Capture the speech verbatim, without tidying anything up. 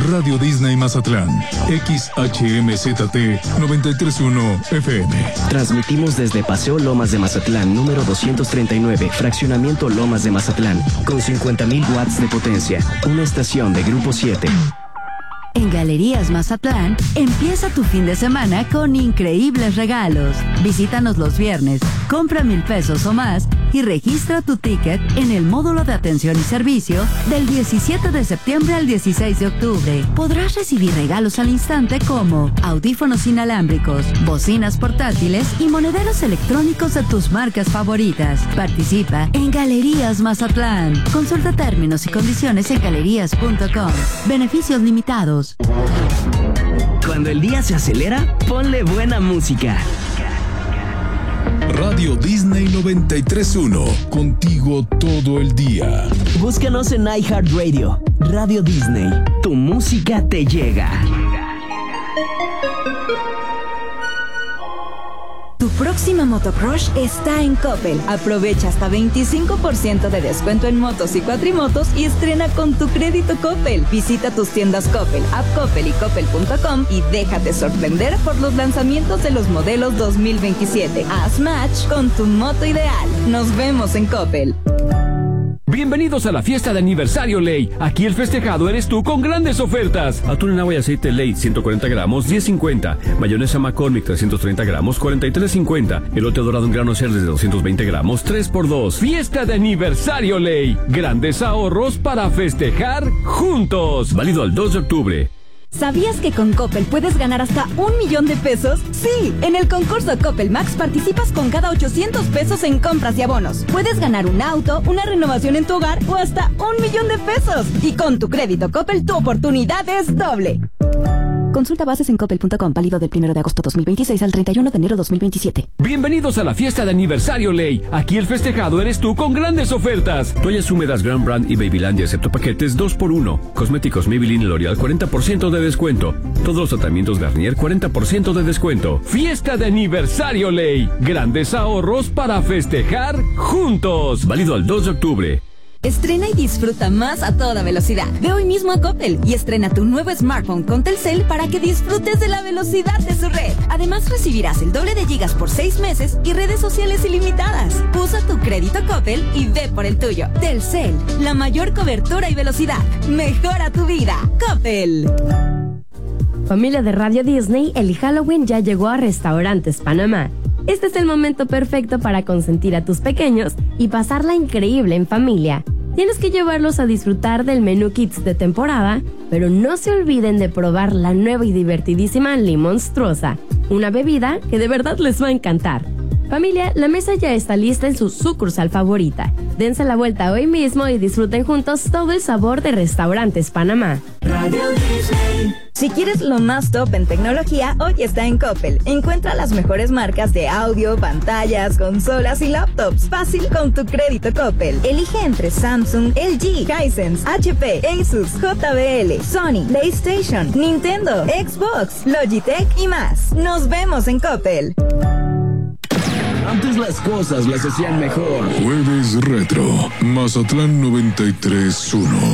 Radio Disney Mazatlán, X H M Z T noventa y tres punto uno F M. Transmitimos desde Paseo Lomas de Mazatlán, número doscientos treinta y nueve, Fraccionamiento Lomas de Mazatlán, con cincuenta mil watts de potencia. Una estación de Grupo siete. En Galerías Mazatlán, empieza tu fin de semana con increíbles regalos. Visítanos los viernes, compra mil pesos o más y registra tu ticket en el módulo de atención y servicio del diecisiete de septiembre al dieciséis de octubre. Podrás recibir regalos al instante como audífonos inalámbricos, bocinas portátiles y monederos electrónicos de tus marcas favoritas. Participa en Galerías Mazatlán. Consulta términos y condiciones en galerías punto com. Beneficios limitados. Cuando el día se acelera, ponle buena música. Radio Disney noventa y tres punto uno, contigo todo el día. Búscanos en iHeartRadio. Radio Disney, tu música te llega. Tu próxima motocrush está en Coppel. Aprovecha hasta veinticinco por ciento de descuento en motos y cuatrimotos y estrena con tu crédito Coppel. Visita tus tiendas Coppel, App Coppel y Coppel punto com y déjate sorprender por los lanzamientos de los modelos dos mil veintisiete. Haz match con tu moto ideal. Nos vemos en Coppel. Bienvenidos a la fiesta de aniversario Ley. Aquí el festejado eres tú con grandes ofertas. Atún en agua y aceite Ley, ciento cuarenta gramos, diez cincuenta. Mayonesa McCormick, trescientos treinta gramos, cuarenta y tres cincuenta. Elote dorado en grano Cerdes de doscientos veinte gramos, tres por dos. Fiesta de aniversario Ley. Grandes ahorros para festejar juntos. Válido al dos de octubre. ¿Sabías que con Coppel puedes ganar hasta un millón de pesos? Sí, en el concurso Coppel Max participas con cada ochocientos pesos en compras y abonos. Puedes ganar un auto, una renovación en tu hogar o hasta un millón de pesos. Y con tu crédito Coppel tu oportunidad es doble. Consulta bases en coppel punto com, válido del primero de agosto dos mil veintiséis al treinta y uno de enero dos mil veintisiete. Bienvenidos a la fiesta de aniversario Ley. Aquí el festejado eres tú con grandes ofertas. Toallas húmedas Grand Brand y Babylandia excepto paquetes dos por uno. Cosméticos Maybelline y L'Oreal cuarenta por ciento de descuento. Todos los tratamientos Garnier cuarenta por ciento de descuento. Fiesta de aniversario Ley. Grandes ahorros para festejar juntos. Válido al dos de octubre. Estrena y disfruta más a toda velocidad. Ve hoy mismo a Coppel y estrena tu nuevo smartphone con Telcel para que disfrutes de la velocidad de su red. Además recibirás el doble de gigas por seis meses y redes sociales ilimitadas. Usa tu crédito Coppel y ve por el tuyo. Telcel, la mayor cobertura y velocidad. Mejora tu vida. Coppel. Familia de Radio Disney, el Halloween ya llegó a Restaurantes Panamá. Este es el momento perfecto para consentir a tus pequeños y pasarla increíble en familia. Tienes que llevarlos a disfrutar del menú Kids de temporada, pero no se olviden de probar la nueva y divertidísima Limonstruosa, una bebida que de verdad les va a encantar. Familia, la mesa ya está lista en su sucursal favorita. Dense la vuelta hoy mismo y disfruten juntos todo el sabor de Restaurantes Panamá. Radio Disney. Si quieres lo más top en tecnología, hoy está en Coppel. Encuentra las mejores marcas de audio, pantallas, consolas y laptops. Fácil con tu crédito Coppel. Elige entre Samsung, L G, Hisense, H P, Asus, J B L, Sony, PlayStation, Nintendo, Xbox, Logitech y más. Nos vemos en Coppel. Antes las cosas las hacían mejor. Jueves Retro, Mazatlán noventa y tres punto uno.